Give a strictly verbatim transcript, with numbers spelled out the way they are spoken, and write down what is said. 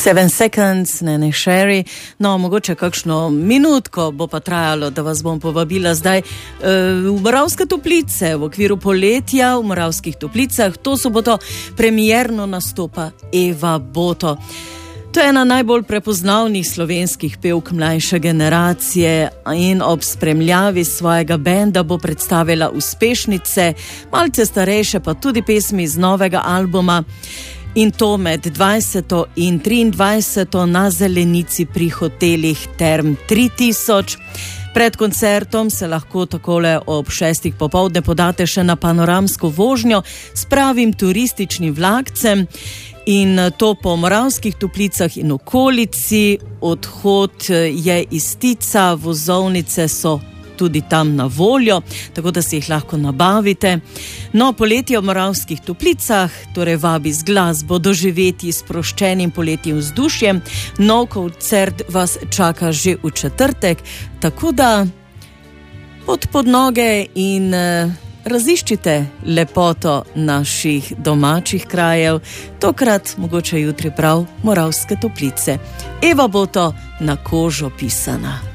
Seven seconds, ne, ne, Sherry. No, mogoče kakšno minutko bo pa trajalo, da vas bom povabila zdaj uh, v Moravske Toplice, v okviru poletja v Moravskih Toplicah. To soboto premierno nastopa Eva Boto. To je ena najbolj prepoznavnih slovenskih pevk mlajše generacije in ob spremljavi svojega benda bo predstavila uspešnice, malce starejše pa tudi pesmi iz novega albuma. In to med dvajseto in triindvajseto na zelenici pri hotelih Term tri tisoč. Pred koncertom se lahko takole ob šestih popoldne podate še na panoramsko vožnjo s pravim turističnim vlakcem in to po Moravskih Toplicah in okolici. Odhod je iz Tica, vozovnice so tudi tam na voljo, tako da si jih lahko nabavite. No, poletje v Moravskih Toplicah torej vabi z glasbo doživeti s sproščenim poletnim vzdušjem. Nov koncert vas čaka že v četrtek, tako da pod podnoge in eh, raziščite lepoto naših domačih krajev, tokrat mogoče jutri prav Moravske Toplice. Eva Boto, Na kožo pisana.